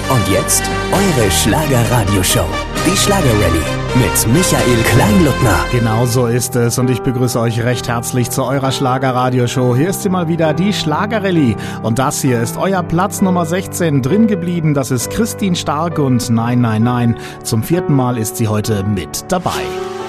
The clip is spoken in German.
Und jetzt eure Schlager-Radio-Show. Die Schlager-Rallye mit Michael Kleinluttner. Genau so ist es und ich begrüße euch recht herzlich zu eurer Schlager-Radio-Show. Hier ist sie mal wieder, die Schlager-Rallye. Und das hier ist euer Platz Nummer 16 drin geblieben. Das ist Christine Stark und Nein, nein, nein. Zum 4. Mal ist sie heute mit dabei.